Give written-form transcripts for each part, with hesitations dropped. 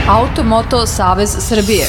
Automoto Savez Srbije.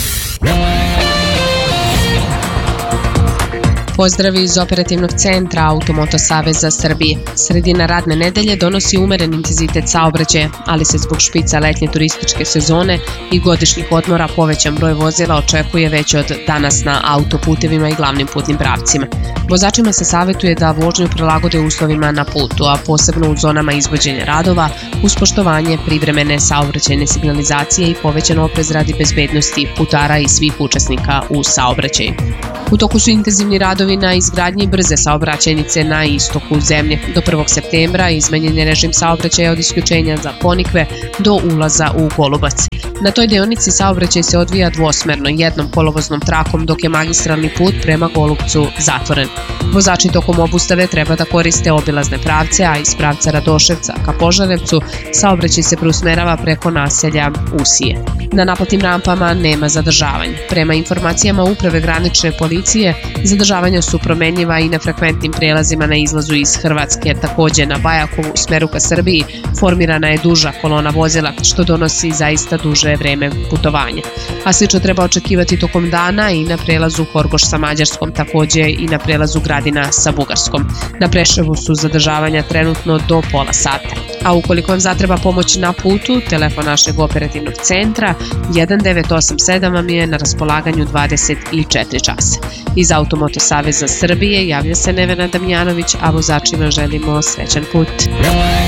Pozdravi iz operativnog centra Automoto Saveza Srbije. Sredina radne nedelje donosi umeren intenzitet saobraćaja, ali se zbog špica letnje turističke sezone i godišnjih odmora povećan broj vozila očekuje već od danas na autoputevima i glavnim putnim pravcima. Vozačima se savjetuje da vožnju prilagode uslovima na putu, a posebno u zonama izvođenja radova, uz poštovanje privremene saobraćajne signalizacije i povećan oprez radi bezbednosti putara i svih učesnika u saobraćaju. U toku su intenzivni radovi na izgradnji brze saobraćajnice na istoku zemlje. Do 1. septembra izmenjen je režim saobraćaja od isključenja za Ponikve do ulaza u Golubac. Na toj deonici saobraćaj se odvija dvosmerno jednom kolovoznom trakom, dok je magistralni put prema Golubcu zatvoren. Vozači tokom obustave treba da koriste obilazne pravce, a iz pravca Radoševca ka Požarevcu saobraćaj se preusmerava preko naselja Usije. Na naplatnim rampama nema zadržavanja. Prema informacijama Uprave granične policije, zadržavanja su promenjiva i na frekventnim prelazima na izlazu iz Hrvatske. Takođe na Bajakovu u smeru ka Srbiji formirana je duža kolona vozila, što donosi zaista duže vreme putovanja. A slično treba očekivati tokom dana i na prelazu Horgoš sa Mađarskom, takođe i na prelazu Gradina sa Bugarskom. Na Preševu su zadržavanja trenutno do pola sata. A ukoliko vam zatreba pomoć na putu, telefon našeg operativnog centra 1987 vam je na raspolaganju 24 časa. Iz Automoto Saveza Srbije javlja se Nevena Damjanović, a vozačima želimo srećan put.